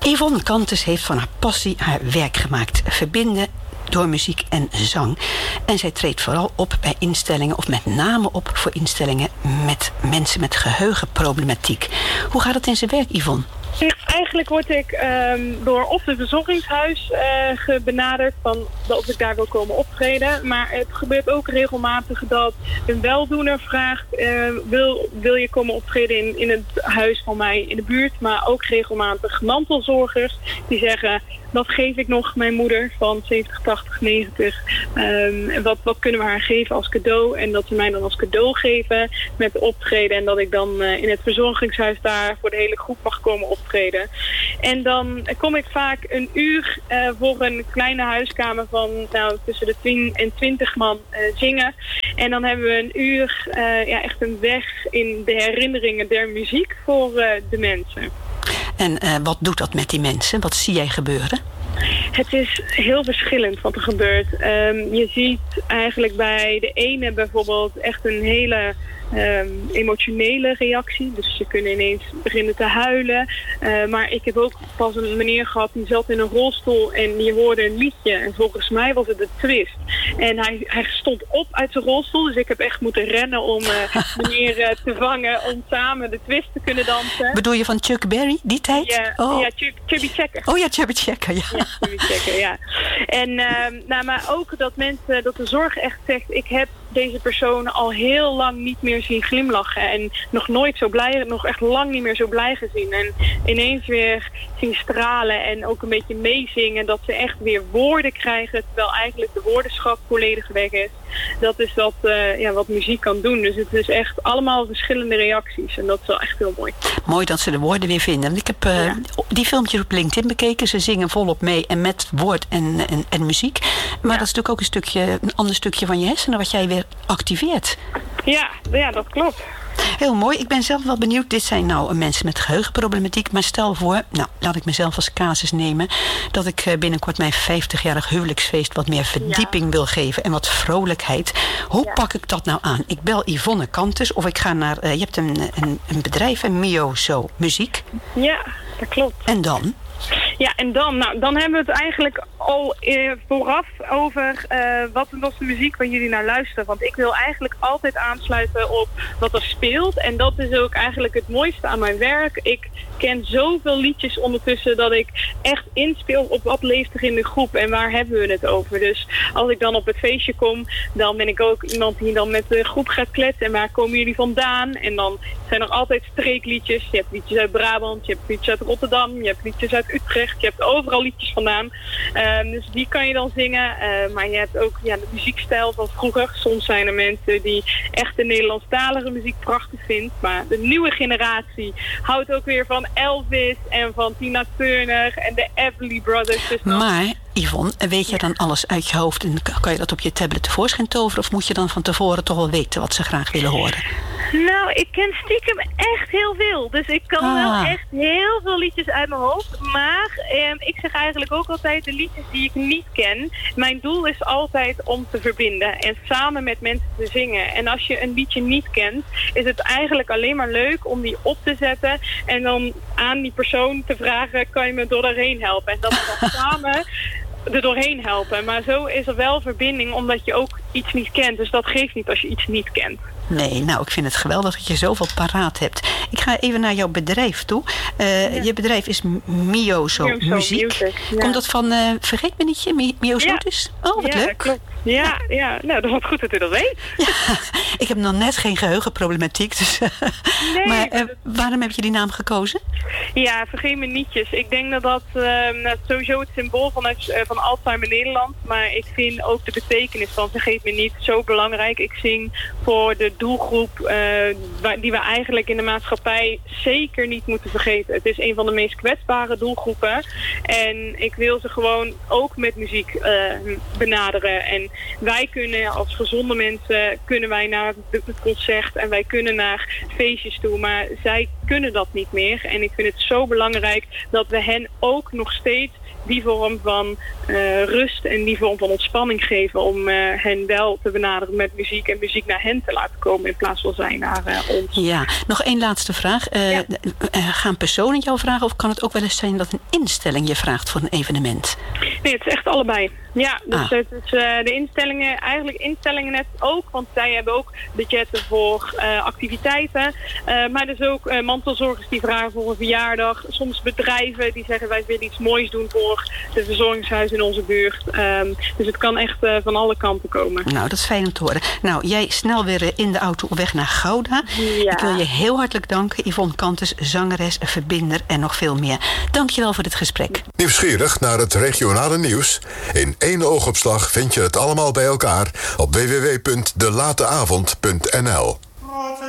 Yvonne Kantes heeft van haar passie haar werk gemaakt. Verbinden door muziek en zang. En zij treedt vooral op bij instellingen, of met name op voor instellingen met mensen met geheugenproblematiek. Hoe gaat het in zijn werk, Yvonne? Eigenlijk word ik door of het verzorgingshuis benaderd van of ik daar wil komen optreden. Maar het gebeurt ook regelmatig dat een weldoener vraagt, wil je komen optreden in het huis van mij in de buurt. Maar ook regelmatig mantelzorgers die zeggen, dat geef ik nog mijn moeder van 70, 80, 90. Wat kunnen we haar geven als cadeau? En dat ze mij dan als cadeau geven met optreden. En dat ik dan in het verzorgingshuis daar voor de hele groep mag komen optreden. En dan kom ik vaak een uur voor een kleine huiskamer van tussen de 10 en 20 man zingen. En dan hebben we een uur echt een weg in de herinneringen der muziek voor de mensen. En wat doet dat met die mensen? Wat zie jij gebeuren? Het is heel verschillend wat er gebeurt. Je ziet eigenlijk bij de ene bijvoorbeeld echt een hele emotionele reactie. Dus ze kunnen ineens beginnen te huilen. Maar ik heb ook pas een meneer gehad die zat in een rolstoel en je hoorde een liedje. En volgens mij was het de Twist. En hij stond op uit zijn rolstoel. Dus ik heb echt moeten rennen om meneer te vangen om samen de Twist te kunnen dansen. Bedoel je van Chuck Berry, die tijd? Ja, Chubby Checker. Oh ja, Chubby Checker, ja. Ja, Chubby Checker, ja. En maar ook dat dat de zorg echt zegt, ik heb deze persoon al heel lang niet meer zien glimlachen. En nog nooit zo blij, nog echt lang niet meer zo blij gezien. En ineens weer zien stralen en ook een beetje meezingen. Dat ze echt weer woorden krijgen, terwijl eigenlijk de woordenschap volledig weg is. Dat is wat muziek kan doen. Dus het is echt allemaal verschillende reacties. En dat is wel echt heel mooi. Mooi dat ze de woorden weer vinden. Ik heb die filmpjes op LinkedIn bekeken. Ze zingen volop mee en met woord en muziek. Maar dat is natuurlijk ook een ander stukje van je hersenen wat jij weer activeert. Ja, dat klopt. Heel mooi. Ik ben zelf wel benieuwd. Dit zijn nou mensen met geheugenproblematiek. Maar stel voor, laat ik mezelf als casus nemen, dat ik binnenkort mijn 50-jarig huwelijksfeest wat meer verdieping wil geven en wat vrolijkheid. Hoe pak ik dat nou aan? Ik bel Yvonne Kantes of ik ga naar, je hebt een bedrijf, een Mio Zo Muziek. Ja, dat klopt. En dan? Ja, en dan hebben we het eigenlijk al vooraf over wat was de muziek waar jullie naar luisteren. Want ik wil eigenlijk altijd aansluiten op wat er speelt. En dat is ook eigenlijk het mooiste aan mijn werk. Ik ken zoveel liedjes ondertussen dat ik echt inspeel op wat leeft er in de groep en waar hebben we het over. Dus als ik dan op het feestje kom, dan ben ik ook iemand die dan met de groep gaat kletsen. En waar komen jullie vandaan? En dan zijn er altijd streekliedjes. Je hebt liedjes uit Brabant, je hebt liedjes uit Rotterdam, je hebt liedjes uit Utrecht. Je hebt overal liedjes vandaan. Dus die kan je dan zingen. Maar je hebt ook de muziekstijl van vroeger. Soms zijn er mensen die echt de Nederlandstalige muziek prachtig vindt. Maar de nieuwe generatie houdt ook weer van Elvis en van Tina Turner en de Everly Brothers. Dus maar Yvonne, weet je dan alles uit je hoofd en kan je dat op je tablet tevoorschijn toveren? Of moet je dan van tevoren toch wel weten wat ze graag willen horen? Nou, ik ken stiekem echt heel veel. Dus ik kan wel echt heel veel liedjes uit mijn hoofd. Maar ik zeg eigenlijk ook altijd de liedjes die ik niet ken. Mijn doel is altijd om te verbinden en samen met mensen te zingen. En als je een liedje niet kent, is het eigenlijk alleen maar leuk om die op te zetten en dan aan die persoon te vragen, kan je me doorheen helpen? En dat we dan samen er doorheen helpen. Maar zo is er wel verbinding, omdat je ook iets niet kent. Dus dat geeft niet als je iets niet kent. Nee, nou, ik vind het geweldig dat je zoveel paraat hebt. Ik ga even naar jouw bedrijf toe. Je bedrijf is Mio Zo Muziek. Komt dat van Vergeet me nietje, Mio Zo dus? Oh, wat leuk. Klopt. Ja. Nou, dat is goed dat u dat weet. Ja, ik heb nog net geen geheugenproblematiek. Dus, nee, maar waarom heb je die naam gekozen? Ja, Vergeet me nietjes. Ik denk dat sowieso het symbool van Alzheimer Nederland. Maar ik vind ook de betekenis van Vergeet me niet zo belangrijk. Ik zing voor de doelgroep die we eigenlijk in de maatschappij zeker niet moeten vergeten. Het is een van de meest kwetsbare doelgroepen. En ik wil ze gewoon ook met muziek benaderen. En En wij kunnen als gezonde mensen kunnen wij naar het concert en wij kunnen naar feestjes toe, maar zij kunnen dat niet meer. En ik vind het zo belangrijk dat we hen ook nog steeds die vorm van rust en die vorm van ontspanning geven om hen wel te benaderen met muziek en muziek naar hen te laten komen in plaats van zij naar ons. Ja, nog één laatste vraag. Gaan personen jou vragen of kan het ook wel eens zijn dat een instelling je vraagt voor een evenement? Nee, het is echt allebei. Ja, dus het is de instellingen, eigenlijk instellingen net ook, want zij hebben ook budgetten voor activiteiten. Maar dus ook mantelzorgers die vragen voor een verjaardag. Soms bedrijven die zeggen wij willen iets moois doen voor de verzorgingshuis in onze buurt. Dus het kan echt van alle kanten komen. Nou, dat is fijn om te horen. Nou, jij snel weer in de auto op weg naar Gouda. Ja. Ik wil je heel hartelijk danken, Yvonne Kantes, zangeres, verbinder en nog veel meer. Dankjewel voor dit gesprek. Nieuwsgierig naar het regionale nieuws? In 1 oogopslag vind je het allemaal bij elkaar op www.delateavond.nl.